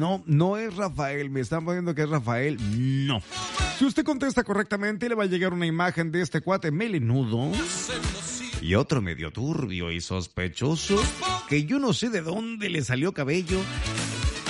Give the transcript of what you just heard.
No, no es Rafael. Me están poniendo que es Rafael. No. Si usted contesta correctamente, le va a llegar una imagen de este cuate melenudo y otro medio turbio y sospechoso, que yo no sé de dónde le salió cabello,